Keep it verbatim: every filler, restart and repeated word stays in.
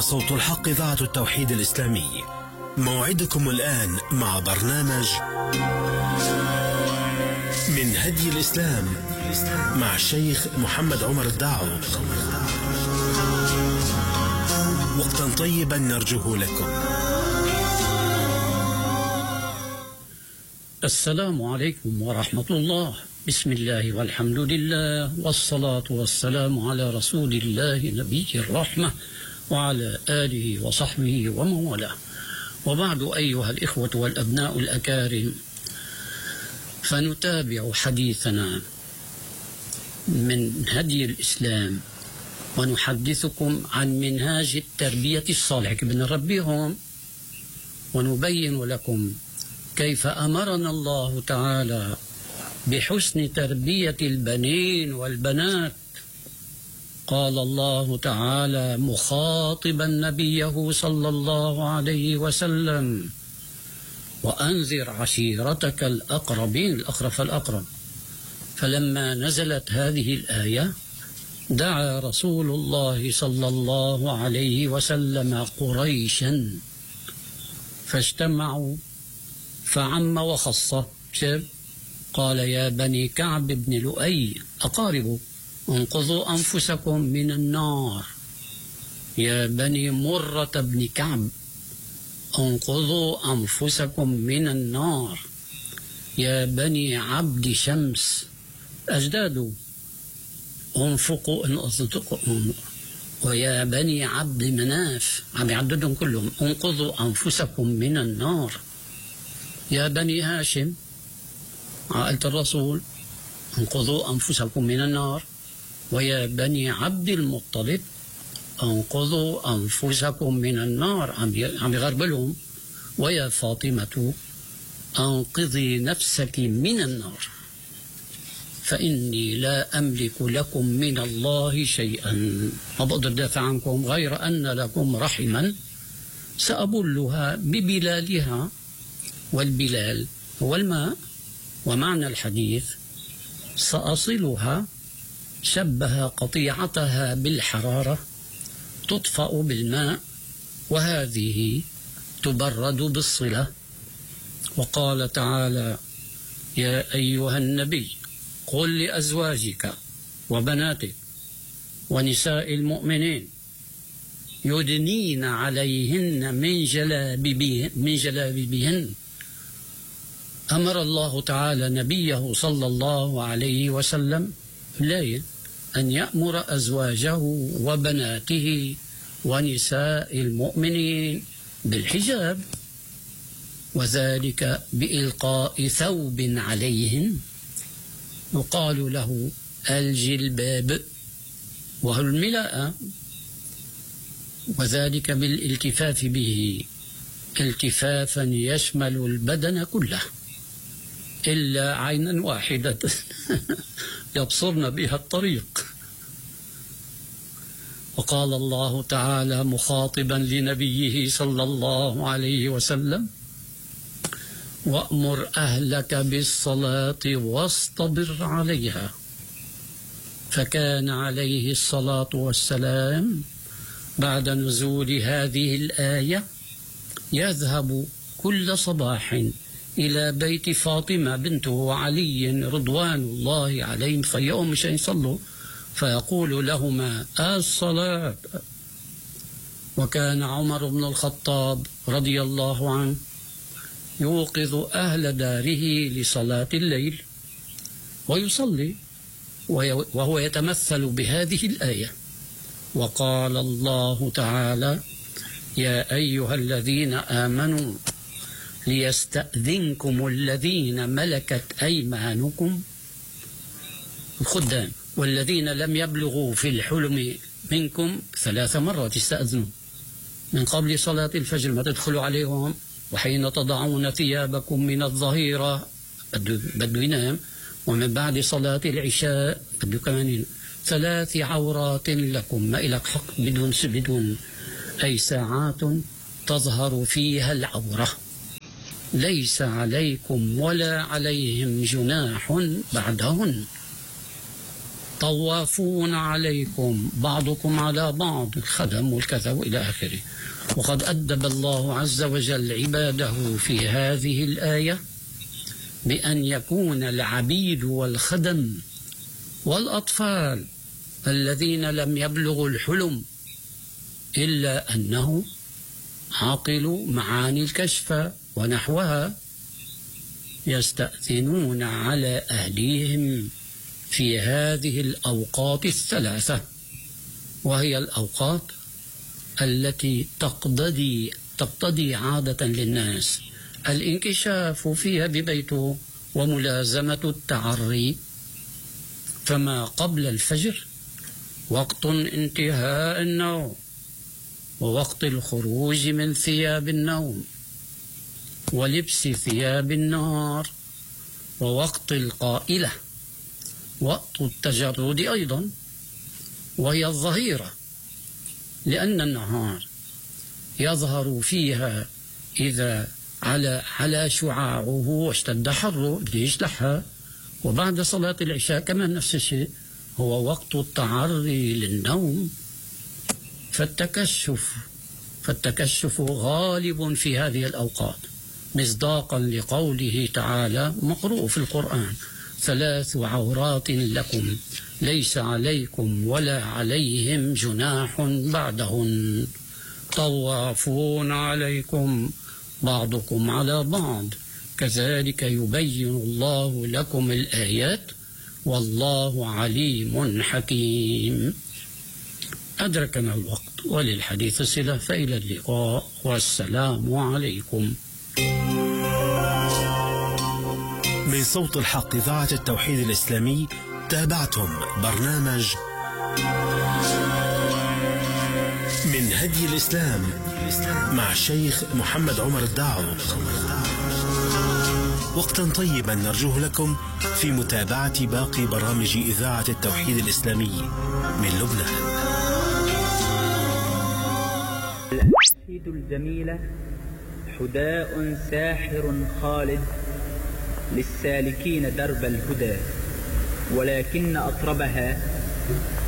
صوت الحق إذاعة التوحيد الإسلامي. موعدكم الآن مع برنامج من هدي الإسلام مع الشيخ محمد عمر الداعو. وقتا طيبا نرجوه لكم. السلام عليكم ورحمة الله. بسم الله والحمد لله والصلاة والسلام على رسول الله نبي الرحمة وعلى آله وصحبه ومن والاه. وبعد أيها الإخوة والأبناء الأكارم، فنتابع حديثنا من هدي الإسلام ونحدثكم عن منهاج التربية الصالحة. كيف بنربيهم ونبين لكم كيف أمرنا الله تعالى بحسن تربية البنين والبنات. قال الله تعالى مخاطبا نبيه صلى الله عليه وسلم: وأنذر عشيرتك الأقربين، الأقرب فالأقرب. فلما نزلت هذه الآية دعا رسول الله صلى الله عليه وسلم قريشا فاجتمعوا فعم وخص. قال: يا بني كعب بن لؤي أقاربوا انقذوا أنفسكم من النار. يا بني مرة بن كعب انقذوا أنفسكم من النار. يا بني عبد شمس أجدادوا انفقوا ان أصدقوا. ويا بني عبد مناف، عم يعددهم كلهم، انقذوا أنفسكم من النار. يا بني هاشم عائلة الرسول انقذوا أنفسكم من النار. ويا بني عبد المطلب انقذوا أنفسكم من النار، عم يغربلهم. ويا فاطمة انقذي نفسك من النار فإني لا أملك لكم من الله شيئا، ما بقدر دافع عنكم غير أن لكم رحما سأبلها ببلالها، والبلال هو الماء. ومعنى الحديث سأصلها شبه قطيعتها بالحرارة تطفأ بالماء، وهذه تبرد بالصلة. وقال تعالى: يا أيها النبي قل لأزواجك وبناتك ونساء المؤمنين يدنين عليهن من جلابيبهن من جلابيبهن. أمر الله تعالى نبيه صلى الله عليه وسلم لا أن يأمر أزواجه وبناته ونساء المؤمنين بالحجاب، وذلك بإلقاء ثوب عليهن يقال له الجلباب وهو الملاءة، وذلك بالالتفاف به التفافا يشمل البدن كله إلا عينا واحدة يبصرن بها الطريق. وقال الله تعالى مخاطبا لنبيه صلى الله عليه وسلم: وأمر أهلك بالصلاة واصطبر عليها. فكان عليه الصلاة والسلام بعد نزول هذه الآية يذهب كل صباح إلى بيت فاطمة بنته وعلي رضوان الله عليهم فيقوم مشان يصلوا، فيقول لهما الصلاة. وكان عمر بن الخطاب رضي الله عنه يوقظ أهل داره لصلاة الليل ويصلي وهو يتمثل بهذه الآية. وقال الله تعالى: يا أيها الذين آمنوا ليستأذنكم الذين ملكت أيمانكم الخدام والذين لم يبلغوا في الحلم منكم ثلاث مرات استأذنوا من قبل صلاة الفجر ما تدخلوا عليهم، وحين تضعون ثيابكم من الظهيرة بده ينام، ومن بعد صلاة العشاء بده كمان ثلاث عورات لكم، ما إلك حق بدون بدون أي ساعات تظهر فيها العورة، ليس عليكم ولا عليهم جناح بعدهن. طوافون عليكم بعضكم على بعض، الخدم والكذا وإلى آخره. وقد أدب الله عز وجل عباده في هذه الآية بأن يكون العبيد والخدم والأطفال الذين لم يبلغوا الحلم إلا أنه عقلوا معاني الكشف ونحوها يستأذنون على أهليهم في هذه الأوقات الثلاثة، وهي الأوقات التي تقتضي تقتضي عادة للناس الانكشاف فيها ببيته وملازمة التعري. فما قبل الفجر وقت انتهاء النوم، ووقت الخروج من ثياب النوم ولبس ثياب النهار، ووقت القائلة، وقت التجرد أيضا وهي الظهيرة، لأن النهار يظهر فيها إذا على على شعاعه واشتد حره ليش لحى. وبعد صلاة العشاء كمان نفس الشيء، هو وقت التعري للنوم. فالتكشف فالتكشف غالب في هذه الأوقات، مصداقا لقوله تعالى مقروء في القرآن: ثلاث عورات لكم ليس عليكم ولا عليهم جناح بعدهن، طوافون عليكم بعضكم على بعض، كذلك يبين الله لكم الآيات والله عليم حكيم. أدركنا الوقت وللحديث صلة، فإلى اللقاء والسلام عليكم. من صوت الحق إذاعة التوحيد الإسلامي تابعتم برنامج من هدي الإسلام مع الشيخ محمد عمر الداعو. وقتا طيبا نرجوه لكم في متابعة باقي برامج إذاعة التوحيد الإسلامي من لبنان. الأناشيد الجميلة حداء ساحر خالد للسالكين درب الهدى، ولكن أطربها